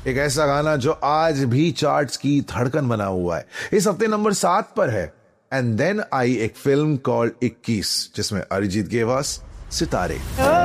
एक ऐसा गाना जो आज भी चार्ट्स की धड़कन बना हुआ है। इस हफ्ते नंबर 7 पर है। एंड देन आई एक फिल्म कॉल्ड 21 जिसमें अरिजीत के पास सितारे।